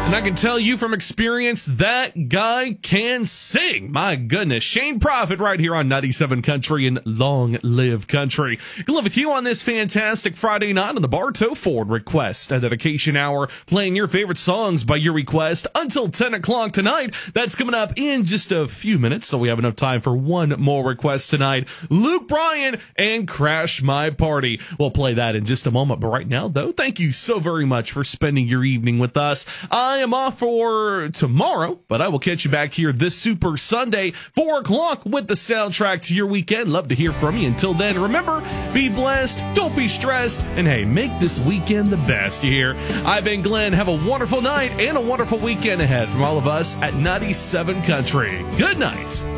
And I can tell you from experience, that guy can sing. My goodness. Shane Prophet right here on 97 Country and Long Live Country. Good live with you on this fantastic Friday night on the Bartow Ford Request and Dedication Hour, playing your favorite songs by your request until 10 o'clock tonight. That's coming up in just a few minutes, so we have enough time for one more request tonight. Luke Bryan and Crash My Party. We'll play that in just a moment, but right now, though, thank you so very much for spending your evening with us. I am off for tomorrow, but I will catch you back here this Super Sunday, 4 o'clock, with the soundtrack to your weekend. Love to hear from you. Until then, remember, be blessed, don't be stressed, and hey, make this weekend the best, you hear? I've been Glenn. Have a wonderful night and a wonderful weekend ahead from all of us at 97 Country. Good night.